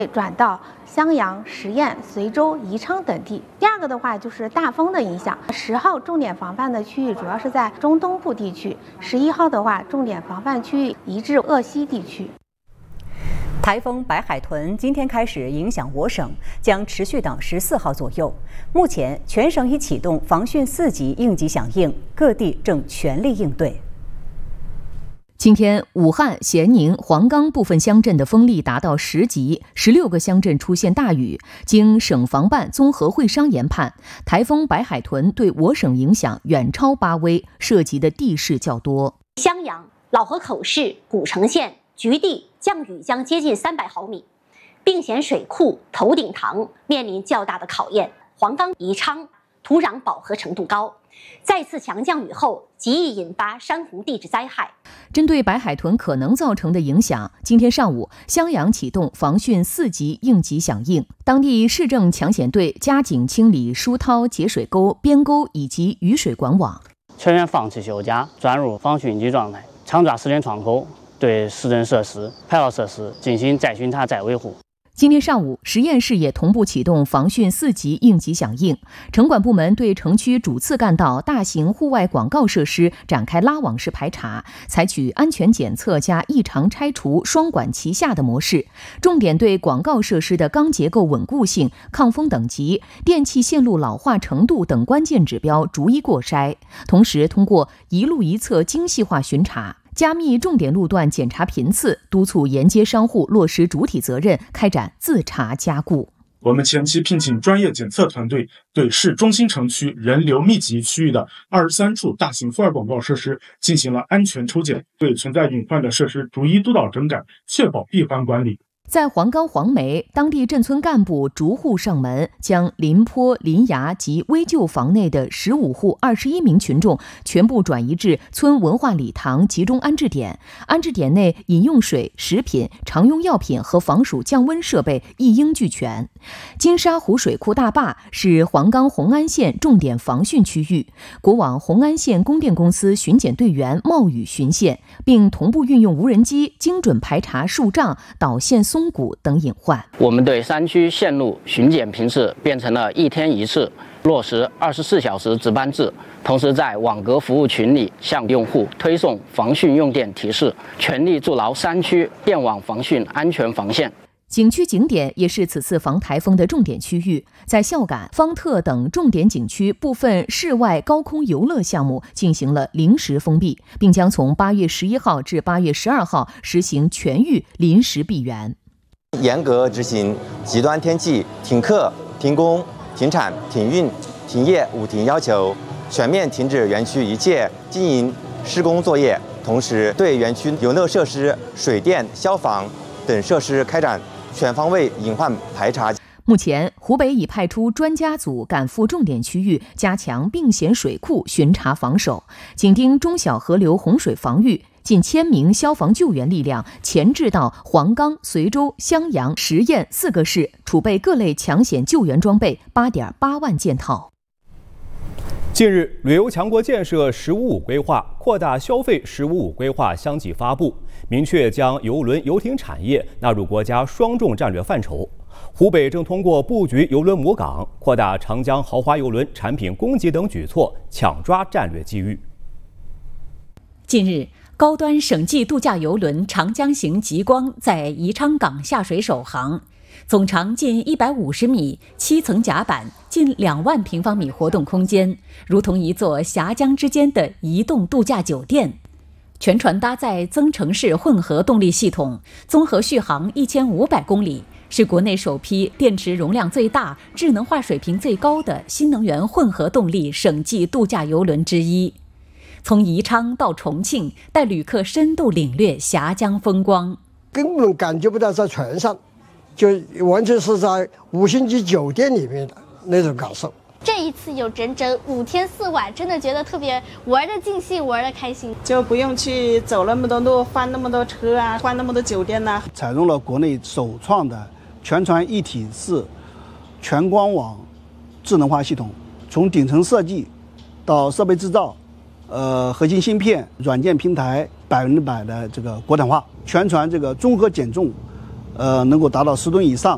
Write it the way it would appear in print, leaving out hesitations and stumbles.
转到襄阳、十堰、随州、宜昌等地。第二个的话就是大风的影响，10号重点防范的区域主要是在中东部地区，11号的话重点防范区域移至鄂西地区。 台风白海豚今天开始影响我省，将持续到14号左右。目前全省已启动防汛4级应急响应，各地正全力应对。 今天，武汉、咸宁、黄冈部分乡镇的风力达到10级，16个乡镇出现大雨。经省防办综合会商研判，台风白海豚对我省影响远超8威，涉及的地势较多。 襄阳、老河口市、古城县局地降雨将接近300毫米，并咸水库、头顶塘面临较大的考验。黄冈、宜昌土壤饱和程度高，再次强降雨后极易引发山洪地质灾害。 针对白海豚可能造成的影响，今天上午，襄阳启动防汛4级应急响应，当地市政抢险队加紧清理疏涛、截水沟、边沟以及雨水管网， 全员放弃休假，转入防汛应急状态，抢抓时间窗口，对市政设施、配套设施进行再巡查、再维护。 今天上午，十堰市也同步启动防汛4级应急响应，城管部门对城区主次干道、大型户外广告设施展开拉网式排查，采取安全检测加异常拆除双管齐下的模式，重点对广告设施的钢结构稳固性、抗风等级、电气线路老化程度等关键指标逐一过筛，同时通过一路一测精细化巡查，加密重点路段检查频次，督促沿街商户落实主体责任，开展自查加固。 我们前期聘请专业检测团队，对市中心城区人流密集区域的23处大型户外广告设施进行了安全抽检，对存在隐患的设施逐一督导整改，确保闭环管理。 在黄冈黄梅，当地镇村干部逐户上门，将临坡、临崖及危旧房内的15户21名群众全部转移至村文化礼堂集中安置点。安置点内饮用水、食品、常用药品和防暑降温设备一应俱全。金沙湖水库大坝是黄冈红安县重点防汛区域，国网红安县供电公司巡检队员冒雨巡线，并同步运用无人机精准排查树障、导线松谷等隐患。 我们对山区线路巡检频次变成了1天1次，落实24小时值班制，同时在网格服务群里向用户推送防汛用电提示，全力筑牢山区电网防汛安全防线。 景区景点也是此次防台风的重点区域，在孝感、方特等重点景区部分室外高空游乐项目进行了临时封闭，并将从8月11号至8月12号实行全域临时闭园。 严格执行极端天气停课、停工、停产、停运、停业5停要求，全面停止园区一切经营施工作业，同时对园区游乐设施、水电、消防等设施开展全方位隐患排查。 目前，湖北已派出专家组赶赴重点区域，加强并咸水库巡查防守，紧盯中小河流洪水防御。近1000名消防救援力量前置到黄冈、随州、襄阳、十堰4个市，储备各类抢险救援装备8.8万件套。 近日，旅游强国建设“十五五”规划、扩大消费“十五五”规划相继发布，明确将邮轮游艇产业纳入国家双重战略范畴。湖北正通过布局邮轮母港、扩大长江豪华邮轮产品供给等举措，抢抓战略机遇。 近日，高端省际度假邮轮长江行极光在宜昌港下水首航，总长近150米，7层甲板，近2万平方米活动空间，如同一座峡江之间的移动度假酒店。全船搭载增程式混合动力系统，综合续航1500公里，是国内首批电池容量最大、智能化水平最高的新能源混合动力省际度假邮轮之一。从宜昌到重庆，带旅客深度领略峡江风光， 根本感觉不到在船上，就完全是在5星级酒店里面的那种感受。 这一次有整整5天4晚，真的觉得特别玩得尽兴，玩得开心， 就不用去走那么多路，翻那么多车啊，换那么多酒店呐。 采用了国内首创的全船一体式全光网智能化系统，从顶层设计到设备制造，核心芯片、软件平台100%的这个国产化，全船这个综合减重，能够达到10吨以上。